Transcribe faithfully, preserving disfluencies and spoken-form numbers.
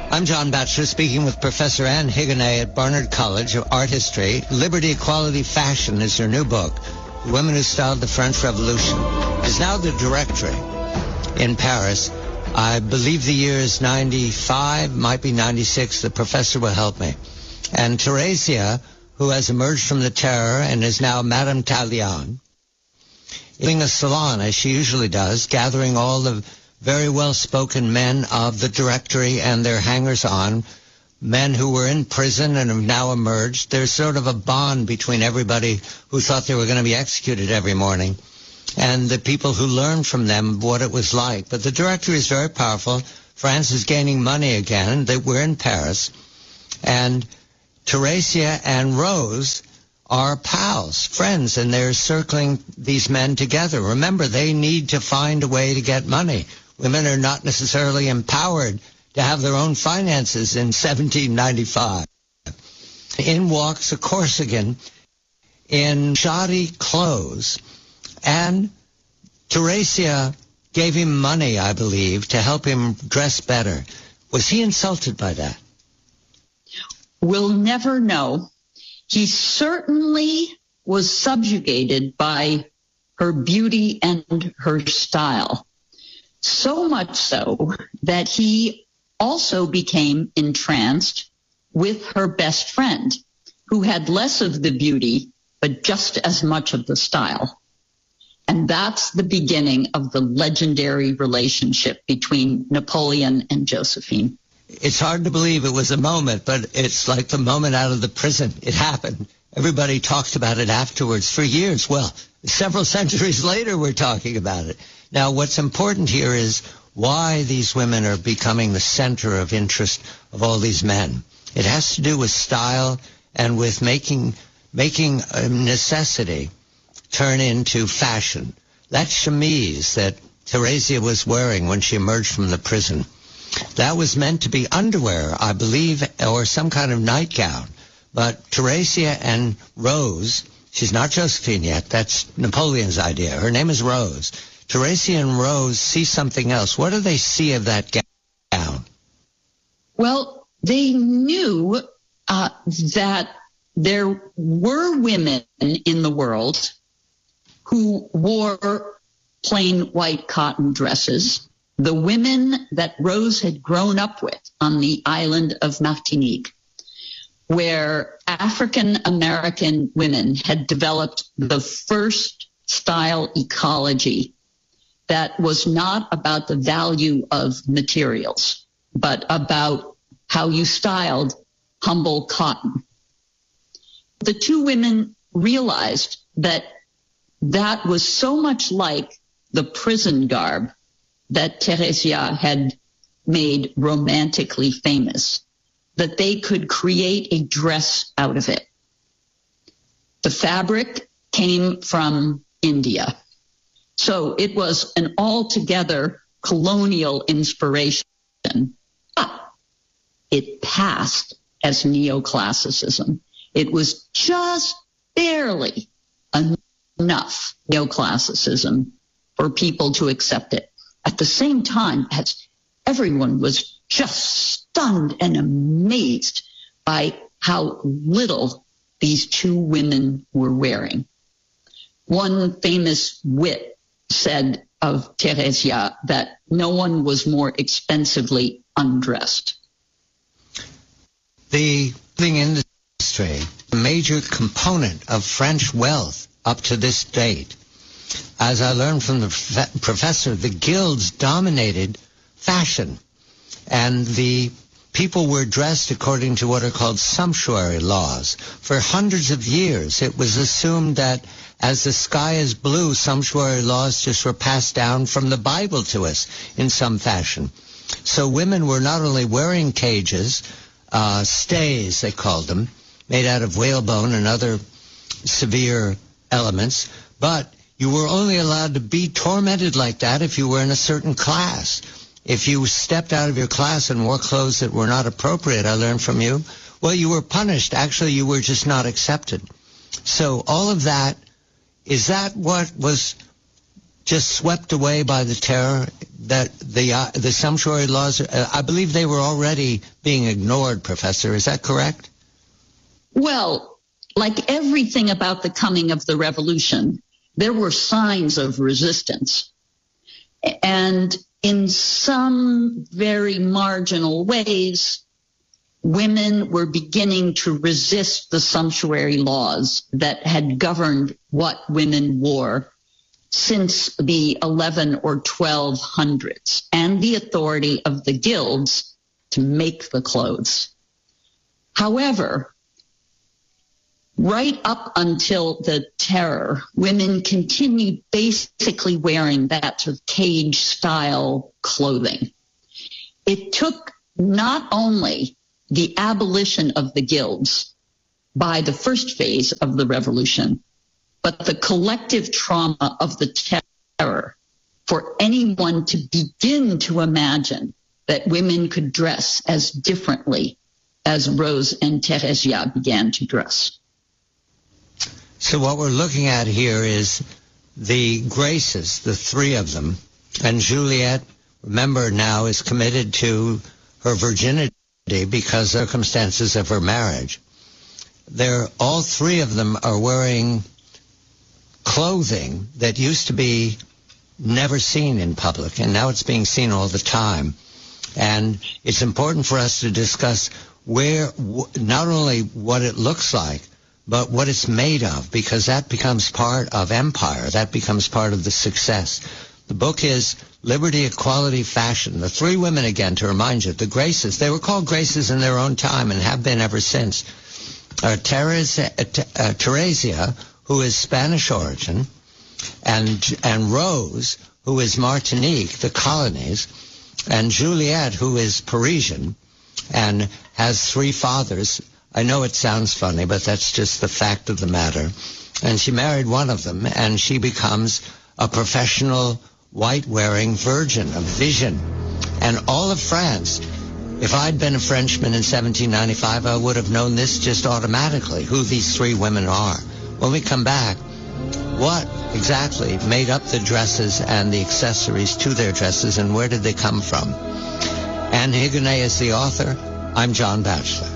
I'm John Batchelor, speaking with Professor Anne Higonnet at Barnard College of Art History. Liberty, Equality, Fashion is her new book. The Women Who Styled the French Revolution is now the directory in Paris. I believe the year is ninety-five, might be ninety-six. The professor will help me. And Theresia, who has emerged from the terror and is now Madame Tallien, doing a salon, as she usually does, gathering all the very well-spoken men of the directory and their hangers-on, men who were in prison and have now emerged. There's sort of a bond between everybody who thought they were going to be executed every morning and the people who learned from them what it was like. But the directory is very powerful. France is gaining money again. They, we're in Paris. And Theresia and Rose are pals, friends, and they're circling these men together. Remember, they need to find a way to get money. Women are not necessarily empowered to have their own finances in seventeen ninety-five. In walks a Corsican in shoddy clothes, and Theresia gave him money, I believe, to help him dress better. Was he insulted by that? We'll never know. He certainly was subjugated by her beauty and her style. So much so that he also became entranced with her best friend, who had less of the beauty, but just as much of the style. And that's the beginning of the legendary relationship between Napoleon and Josephine. It's hard to believe it was a moment, but it's like the moment out of the prison. It happened. Everybody talked about it afterwards for years. Well, several centuries later, we're talking about it. Now, what's important here is why these women are becoming the center of interest of all these men. It has to do with style and with making making a necessity turn into fashion. That chemise that Theresia was wearing when she emerged from the prison, that was meant to be underwear, I believe, or some kind of nightgown. But Theresia and Rose, she's not Josephine yet, that's Napoleon's idea. Her name is Rose. Theresia and Rose see something else. What do they see of that gown? Well, they knew uh, that there were women in the world who wore plain white cotton dresses. The women that Rose had grown up with on the island of Martinique, where African-American women had developed the first style ecology that was not about the value of materials, but about how you styled humble cotton. The two women realized that that was so much like the prison garb that Theresia had made romantically famous, that they could create a dress out of it. The fabric came from India. So it was an altogether colonial inspiration, but it passed as neoclassicism. It was just barely enough neoclassicism for people to accept it. At the same time, as everyone was just stunned and amazed by how little these two women were wearing. One famous wit said of Theresia that no one was more expensively undressed. The clothing industry, a major component of French wealth up to this date. As I learned from the f- professor, the guilds dominated fashion, and the people were dressed according to what are called sumptuary laws. For hundreds of years, it was assumed that as the sky is blue, sumptuary laws just were passed down from the Bible to us in some fashion. So women were not only wearing cages, uh, stays they called them, made out of whalebone and other severe elements, but you were only allowed to be tormented like that if you were in a certain class. If you stepped out of your class and wore clothes that were not appropriate, I learned from you, well, you were punished. Actually, you were just not accepted. So all of that, is that what was just swept away by the terror, that the uh, the sumptuary laws, uh, I believe they were already being ignored, Professor. Is that correct? Well, like everything about the coming of the revolution, there were signs of resistance. And in some very marginal ways, women were beginning to resist the sumptuary laws that had governed what women wore since the eleven or twelve hundreds, and the authority of the guilds to make the clothes. However, right up until the terror, women continued basically wearing that sort of cage-style clothing. It took not only the abolition of the guilds by the first phase of the revolution, but the collective trauma of the terror for anyone to begin to imagine that women could dress as differently as Rose and Theresia began to dress. So what we're looking at here is the Graces, the three of them, and Juliet, remember now, is committed to her virginity because of circumstances of her marriage. They're, all three of them are wearing clothing that used to be never seen in public, and now it's being seen all the time. And it's important for us to discuss where, not only what it looks like, but what it's made of, because that becomes part of empire. That becomes part of the success. The book is Liberty, Equality, Fashion. The three women, again, to remind you, the Graces, they were called Graces in their own time and have been ever since. Uh, Teresa, uh, uh, Theresia, who is Spanish origin, and and Rose, who is Martinique, the colonies, and Juliet, who is Parisian, and has three fathers. I know it sounds funny, but that's just the fact of the matter. And she married one of them, and she becomes a professional white-wearing virgin, a vision. And all of France, if I'd been a Frenchman in seventeen ninety-five, I would have known this just automatically, who these three women are. When we come back, what exactly made up the dresses and the accessories to their dresses, and where did they come from? Anne Higonnet is the author. I'm John Batchelor.